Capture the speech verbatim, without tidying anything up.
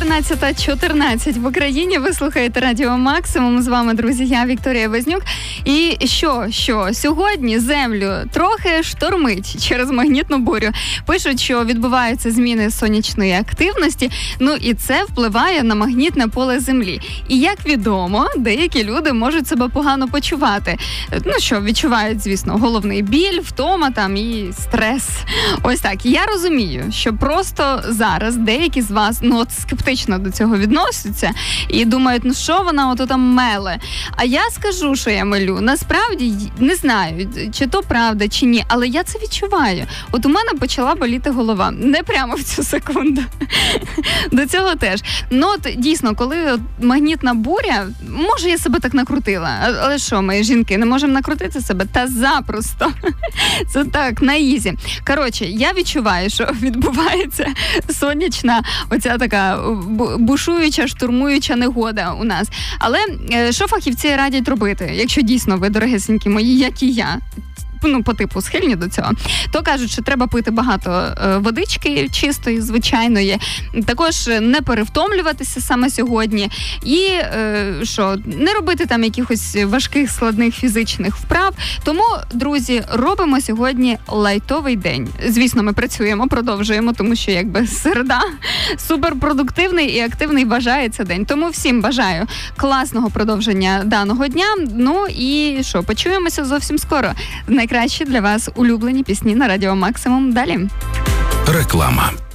одинадцята чотирнадцять в Україні. Ви слухаєте Радіо Максимум. З вами, друзі, я, Вікторія Вознюк. І що, що? Сьогодні землю трохи штормить через магнітну бурю. Пишуть, що відбуваються зміни сонячної активності, ну і це впливає на магнітне поле Землі. І, як відомо, деякі люди можуть себе погано почувати. Ну що, відчувають, звісно, головний біль, втома там і стрес. Ось так. Я розумію, що просто зараз деякі з вас, ну от скептично до цього відносяться і думають, ну що вона ото там меле. А я скажу, що я мелю. Насправді, не знаю, чи то правда, чи ні, але я це відчуваю. От у мене почала боліти голова. Не прямо в цю секунду. До цього теж. Ну от дійсно, коли от магнітна буря, може я себе так накрутила, але що, ми жінки не можемо накрутити себе? Та запросто. Це так, на ізі. Коротше, я відчуваю, що відбувається сонячна, оця така бушуюча, штурмуюча негода у нас. Але що фахівці радять робити, якщо дійсно ви, дорогесенькі мої, як і я, ну, по типу схильні до цього, то кажуть, що треба пити багато е, водички чистої, звичайної, також не перевтомлюватися саме сьогодні і, е, що, не робити там якихось важких, складних фізичних вправ. Тому, друзі, робимо сьогодні лайтовий день. Звісно, ми працюємо, продовжуємо, тому що, якби, середа, суперпродуктивний і активний вважається день. Тому всім бажаю класного продовження даного дня. Ну і що, почуємося зовсім скоро. Найкращі для вас улюблені пісні на Радіо Максимум. Далі. Реклама.